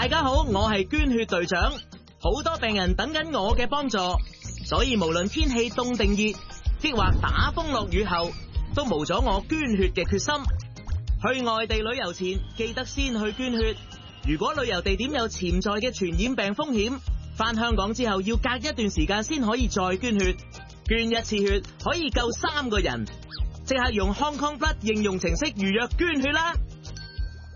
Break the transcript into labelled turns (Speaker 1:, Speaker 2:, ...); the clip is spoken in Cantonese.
Speaker 1: 大家好，我係捐血隊長，好多病人等緊我嘅幫助，所以無論天氣凍定熱，抑或打風落雨後，都無阻我捐血嘅決心。去外地旅遊前，記得先去捐血。如果旅遊地點有潛在嘅傳染病風險，返香港之後要隔一段時間先可以再捐血。捐一次血可以救3個人，即刻用 Hong Kong Blood 應用程式預約捐血啦！